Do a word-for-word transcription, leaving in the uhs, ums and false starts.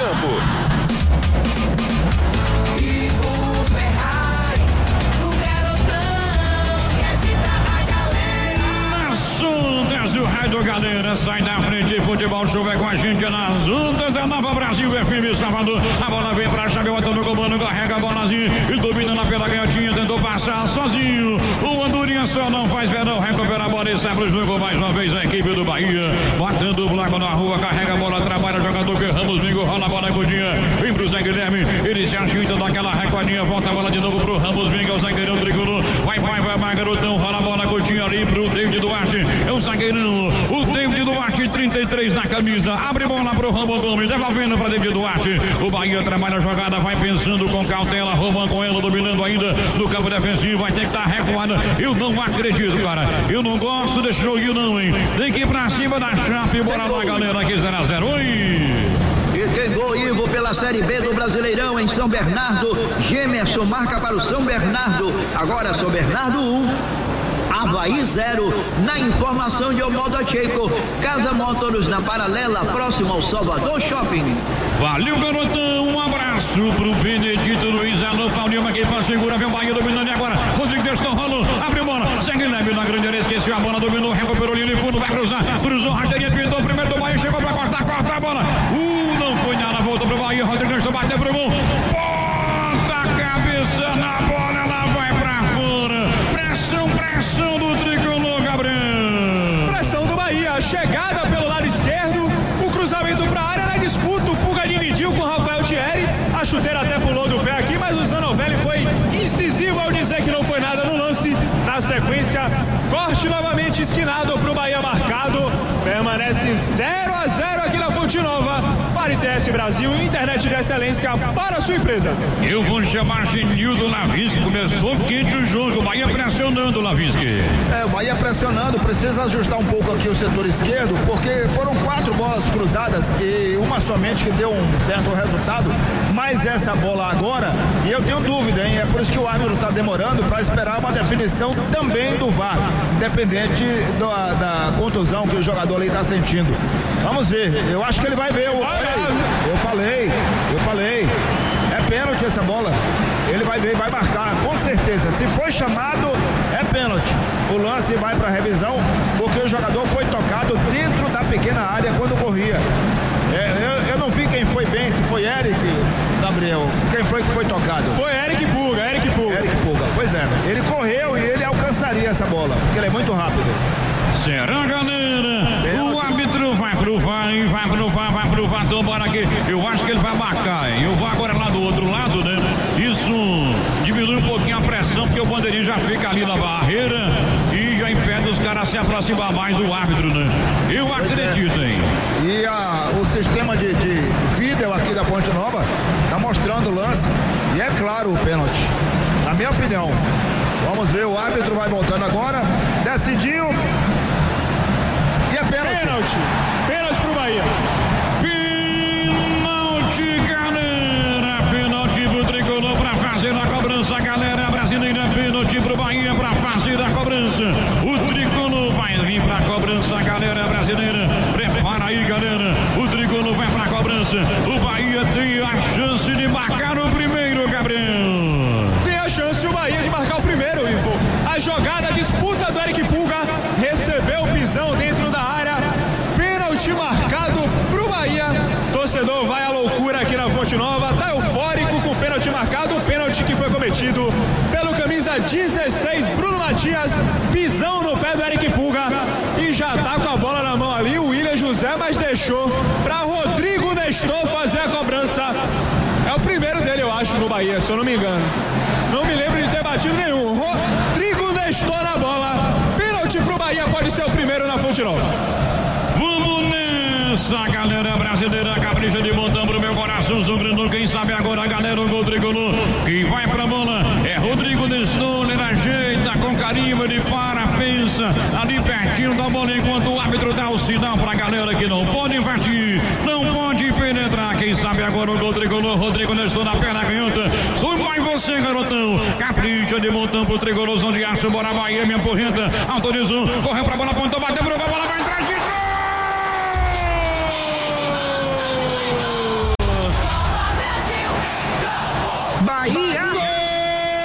campo. O rádio, galera, sai da frente, futebol show é com a gente nas ondas da Nova Brasil F M Salvador. A bola vem pra chave, bota no comando, carrega a bolazinha e dominando pela canhotinha, tentou passar sozinho. O Andorinha só não faz verão, recupera a bola e sai pro jogo mais uma vez a equipe do Bahia. Botando o Blanco na rua, carrega a bola, trabalha o jogador que Ramos Mingo, rola a bola Godinha, vem pro Zé Guilherme, ele se agita daquela recordinha, volta a bola de novo pro Ramos Mingo, o zagueirão tricolor, vai, vai, vai, vai, garotão, rola a bola Godinha ali pro David Duarte, é o zagueirão. O David Duarte, trinta e três na camisa, abre bola pro Ramon Gomes, devolvendo pra David Duarte. O Bahia trabalha a jogada, vai pensando com cautela, Romão com ela, dominando ainda no campo defensivo, vai ter que estar recuada. Eu não acredito, cara, eu não gosto desse joguinho não, hein. Tem que ir pra cima da Chape, bora lá, galera, aqui zero a zero. Oi! E tem gol, Ivo, pela Série B do Brasileirão em São Bernardo. Gemerson marca para o São Bernardo. Agora São Bernardo um, Avaí zero. Na informação de Omodo Checo, Casa Motors na Paralela, próximo ao Salvador Shopping. Valeu, garotão, um abraço pro Benedito Luiz, alô, Paulinho, aqui pra segurar, vem o Bahia dominando e agora, Rodrigo Deston rolou, abre a bola, segue leve na grande área, esqueceu a bola, dominou, recuperou linha de fundo, vai cruzar, cruzou, rasteirinha, pintou, primeiro do Bahia, chegou pra cortar, corta a bola, uh, não foi nada, voltou pro Bahia, Rodrigo Deston bateu pro gol, bota a cabeça na bola, ela vai pra fora, pressão, pressão do tricolor, Gabriel. Pressão do Bahia, chegada pelo lado esquerdo, o cruzamento pra área, na disputa, o Puga dividiu com o Rafael Thierry, a chuteira até pulou do pé aqui, mas o Zanovelli foi incisivo ao dizer que não foi nada no lance. Na sequência, corte novamente esquinado pro Bahia marcado, permanece zero a zero aqui na Fonte Nova. Para I T S Brasil, internet de excelência para a sua empresa. Eu vou chamar Genildo Lavinsky, começou quente o jogo, o Bahia pressionando o Lavinsky. É, o Bahia pressionando, precisa ajustar um pouco aqui o setor esquerdo, porque foram quatro bolas cruzadas e uma somente que deu um certo resultado, mas essa bola agora, e eu tenho dúvida, hein, é por isso que o árbitro está demorando para esperar uma definição também do V A R, independente do, da contusão que o jogador ali está sentindo. Vamos ver, eu acho que ele vai ver. Eu, eu falei, eu falei, é pênalti essa bola. Ele vai ver, vai marcar, com certeza. Se foi chamado, é pênalti. O lance vai para revisão, porque o jogador foi tocado dentro da pequena área quando corria. É, eu, eu não vi quem foi bem, se foi Eric, Gabriel. Quem foi que foi tocado? Foi Eric Puga, Eric Puga. Eric Puga, pois é. Ele correu e ele alcançaria essa bola, porque ele é muito rápido. Será, galera? O árbitro vai pro V A R, vai pro V A R, vai pro V A R, então bora aqui. Eu acho que ele vai marcar, hein? Eu vou agora lá do outro lado, né? Isso diminui um pouquinho a pressão, porque o bandeirinho já fica ali na barreira e já impede os caras a se aproximar mais do árbitro, né? Eu pois acredito, é. hein? E a, o sistema de, de vídeo aqui da Fonte Nova tá mostrando o lance e é claro o pênalti, na minha opinião. Vamos ver, o árbitro vai voltando agora, decidiu. E é pênalti. Pênalti. Pênalti pro Bahia. Pênalti, galera. Pênalti pro tricolor pra fazer a cobrança, galera brasileira. Pênalti pro Bahia pra fazer a cobrança. O tricolor vai vir pra cobrança, galera brasileira. Prepara aí, galera. O tricolor vai pra cobrança. O Bahia tem a chance de marcar o primeiro, Gabriel. Tem a chance o Bahia de marcar o primeiro, Ivo. A jogada, a disputa do Eric Puga, recebeu o pisão dentro da área, pênalti marcado pro Bahia. Torcedor vai à loucura aqui na Fonte Nova, tá eufórico com o pênalti marcado, o pênalti que foi cometido pelo camisa dezesseis, Bruno Matias, pisão no pé do Eric Puga e já tá com a bola na mão ali o William José, mas deixou pra Rodrigo Nestor fazer a cobrança. É o primeiro dele, eu acho, no Bahia, se eu não me engano. Não me lembro de ter batido nenhum. Rodrigo Nestor na bola. Pênalti pro Bahia, pode ser o primeiro na Fonte Nova. Vamos nessa, galera brasileira. Capricha de montão pro meu coração sangrando. Quem sabe agora, galera, o gol tricolor. Quem vai pra bola é Rodrigo Nestor. Ele ajeita com carinho, ele para, pensa ali pertinho da bola enquanto o árbitro dá o sinal pra galera que não pode invadir, não pode penetrar. Quem sabe agora o gol tricolor. Rodrigo Nestor na perna canhota. Sou mais você, garotão. Capricha de montão pro tricolorzão de aço. Bora Bahia, minha porreta. Autorizou, correu pra bola, apontou, bateu pro gol, a bola vai entrar, gente.